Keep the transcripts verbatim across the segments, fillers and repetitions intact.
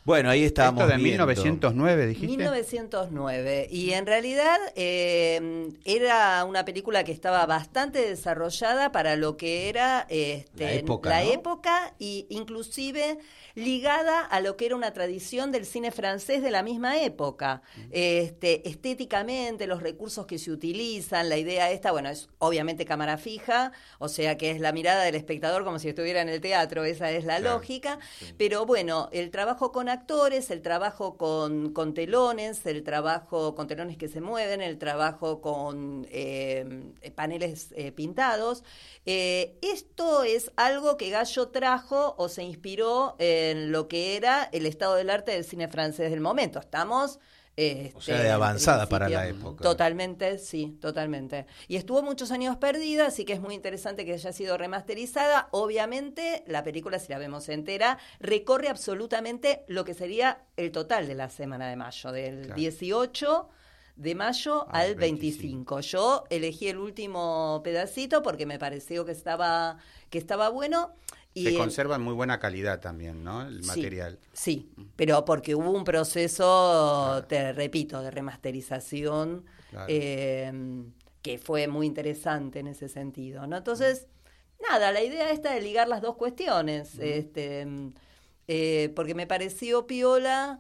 Bueno, ahí estábamos Esto de viendo. mil novecientos nueve, dijiste. mil novecientos nueve. Y en realidad eh, era una película que estaba bastante desarrollada para lo que era este, la época, la ¿no? época y inclusive ligada a lo que era una tradición del cine francés de la misma época. Mm. Este, estéticamente, los recursos que se utilizan, la idea esta, bueno, es obviamente cámara fija, o sea que es la mirada del espectador como si estuviera en el teatro, esa es la claro, lógica, sí. Pero bueno, el trabajo con actores, el trabajo con, con telones, el trabajo con telones que se mueven, el trabajo con eh, paneles eh, pintados. Eh, esto es algo que Gallo trajo o se inspiró en lo que era el estado del arte del cine francés del momento. Estamos... Este, o sea, de avanzada para la época. Totalmente, sí, totalmente. Y estuvo muchos años perdida, así que es muy interesante que haya sido remasterizada. Obviamente, la película, si la vemos entera, recorre absolutamente lo que sería el total de la semana de mayo, del claro. dieciocho de mayo ah, al veinticinco. veinticinco. Yo elegí el último pedacito porque me pareció que estaba, que estaba bueno. Y se conserva en muy buena calidad también, ¿no? El sí, material. Sí, pero porque hubo un proceso, claro. te repito, de remasterización claro. eh, que fue muy interesante en ese sentido, ¿no? Entonces, nada, la idea esta de ligar las dos cuestiones, uh-huh. este, eh, porque me pareció piola.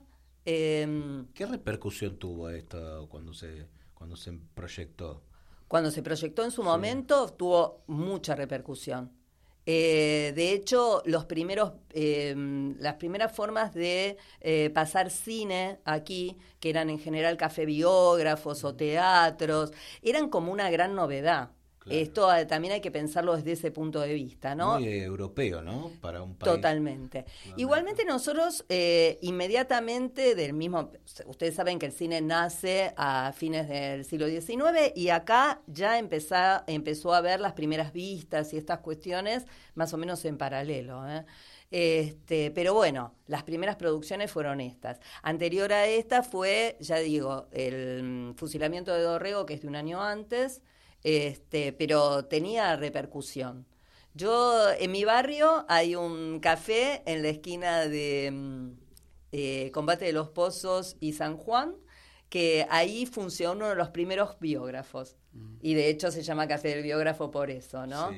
Eh, ¿Qué repercusión tuvo esto cuando se, cuando se proyectó? Cuando se proyectó en su sí. momento, tuvo mucha repercusión. Eh, de hecho, los primeros, eh, las primeras formas de eh, pasar cine aquí, que eran en general café biógrafos o teatros, eran como una gran novedad. Claro. Esto eh, también hay que pensarlo desde ese punto de vista, ¿no? Muy europeo, ¿no? Para un país. Totalmente. Igualmente nosotros eh, inmediatamente del mismo, ustedes saben que el cine nace a fines del siglo diecinueve y acá ya empezó, empezó a haber las primeras vistas y estas cuestiones más o menos en paralelo, ¿eh? Este, pero bueno, las primeras producciones fueron estas. Anterior a esta fue, ya digo, el fusilamiento de Dorrego, que es de un año antes. Este, pero tenía repercusión. Yo, en mi barrio hay un café en la esquina de eh, Combate de los Pozos y San Juan, que ahí funcionó uno de los primeros biógrafos. Mm. Y de hecho se llama Café del Biógrafo por eso, ¿no? Sí.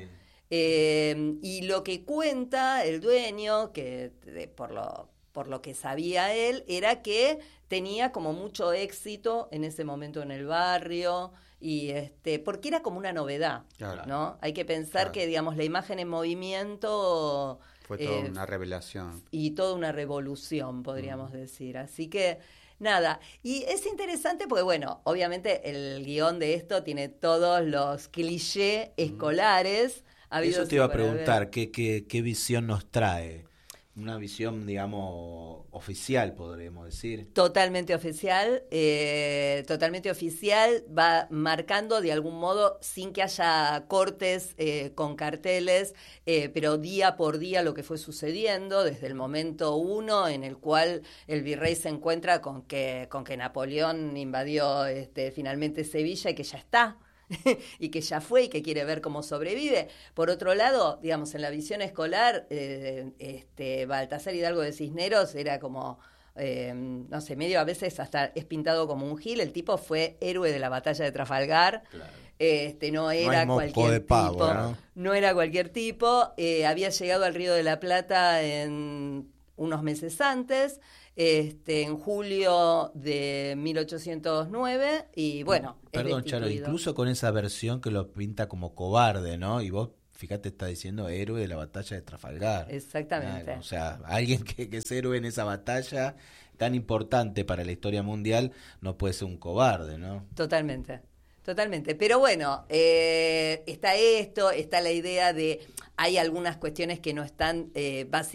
Eh, y lo que cuenta el dueño, que de, por lo... por lo que sabía él, era que tenía como mucho éxito en ese momento en el barrio, y este porque era como una novedad, claro. ¿no? Hay que pensar claro. que, digamos, la imagen en movimiento... Fue toda eh, una revelación. Y toda una revolución, podríamos mm. decir. Así que, nada. Y es interesante porque, bueno, obviamente el guión de esto tiene todos los clichés escolares. Mm. Eso te iba a preguntar, ¿qué, qué, qué visión nos trae? Una visión, digamos, oficial, podríamos decir. Totalmente oficial, eh, totalmente oficial, va marcando de algún modo, sin que haya cortes eh, con carteles, eh, pero día por día lo que fue sucediendo, desde el momento uno en el cual el virrey se encuentra con que, con que Napoleón invadió este, finalmente Sevilla y que ya está. y que ya fue y que quiere ver cómo sobrevive. Por otro lado, digamos, en la visión escolar, eh, este Baltasar Hidalgo de Cisneros era como, eh, no sé, medio a veces hasta es pintado como un gil. El tipo fue héroe de la batalla de Trafalgar. Claro. Este, no era no cualquier de pavo, tipo. ¿no? No era cualquier tipo. Eh, había llegado al Río de la Plata en unos meses antes. Este, en julio de mil ochocientos nueve y bueno, perdón Charo, incluso con esa versión que lo pinta como cobarde, ¿no? Y vos, fíjate, está diciendo héroe de la batalla de Trafalgar. Exactamente. Ah, o sea, alguien que, que es héroe en esa batalla tan importante para la historia mundial no puede ser un cobarde, ¿no? Totalmente. Totalmente, pero bueno, eh, está esto, está la idea de, hay algunas cuestiones que no están eh, básicamente